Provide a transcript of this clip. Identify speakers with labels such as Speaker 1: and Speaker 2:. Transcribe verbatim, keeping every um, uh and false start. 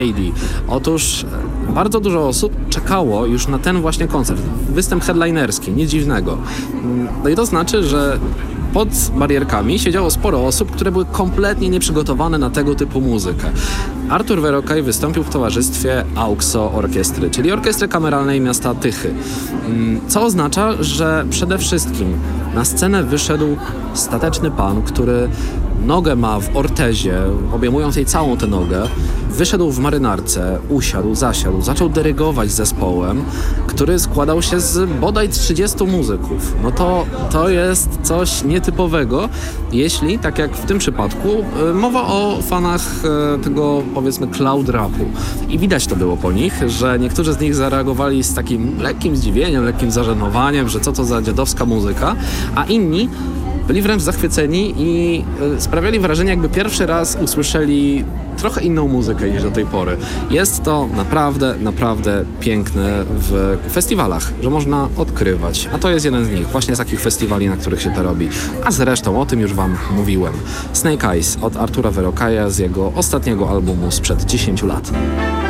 Speaker 1: Otóż bardzo dużo osób czekało już na ten właśnie koncert. Występ headlinerski, nic dziwnego. No i to znaczy, że pod barierkami siedziało sporo osób, które były kompletnie nieprzygotowane na tego typu muzykę. Artur Verocaj wystąpił w towarzystwie AUXO Orkiestry, czyli orkiestry kameralnej miasta Tychy. Co oznacza, że przede wszystkim na scenę wyszedł stateczny pan, który nogę ma w ortezie, obejmując jej całą tę nogę, wyszedł w marynarce, usiadł, zasiadł, zaczął dyrygować zespołem, który składał się z bodaj trzydziestu muzyków. No to, to jest coś nietypowego, jeśli, tak jak w tym przypadku, mowa o fanach tego, powiedzmy, cloud rapu. I widać to było po nich, że niektórzy z nich zareagowali z takim lekkim zdziwieniem, lekkim zażenowaniem, że co to za dziadowska muzyka, a inni byli wręcz zachwyceni i sprawiali wrażenie, jakby pierwszy raz usłyszeli trochę inną muzykę niż do tej pory. Jest to naprawdę, naprawdę piękne w festiwalach, że można odkrywać. A to jest jeden z nich, właśnie z takich festiwali, na których się to robi. A zresztą o tym już wam mówiłem. Snake Eyes od Artura Verocaja z jego ostatniego albumu sprzed dziesięciu lat.